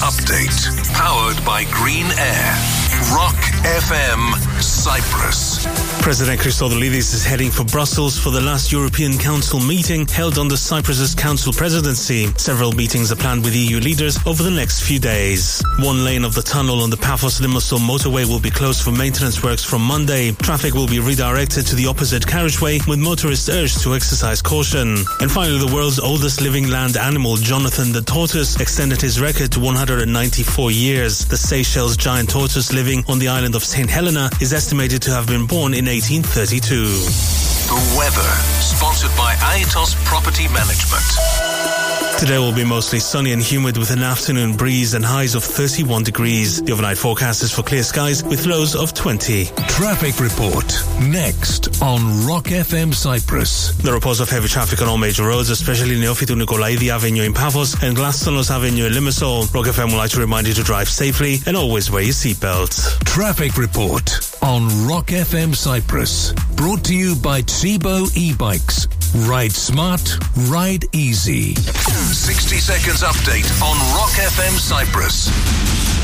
update. Powered by Green Air. Rock FM Cyprus. President Christodoulidis is heading for Brussels for the last European Council meeting held under Cyprus's Council presidency. Several meetings are planned with EU leaders over the next few days. One lane of the tunnel on the Paphos-Limassol motorway will be closed for maintenance works from Monday. Traffic will be redirected to the opposite carriageway, with motorists urged to exercise caution. And finally, the world's oldest living land animal, Jonathan the tortoise, extended his record to 194 years. The Seychelles giant tortoise living on the island of St. Helena is estimated to have been born in 1832. The weather, sponsored by Aetos Property Management. Today will be mostly sunny and humid with an afternoon breeze and highs of 31 degrees. The overnight forecast is for clear skies with lows of 20. Traffic report next on Rock FM Cyprus. There are reports of heavy traffic on all major roads, especially Neophytou Nikolaidi Avenue in Paphos and Glastonlos Avenue in Limassol. Rock FM would like to remind you to drive safely and always wear your seatbelt. Traffic report on Rock FM Cyprus. Brought to you by Tzibo e-bikes. Ride smart, ride easy. 60 seconds update on Rock FM Cyprus.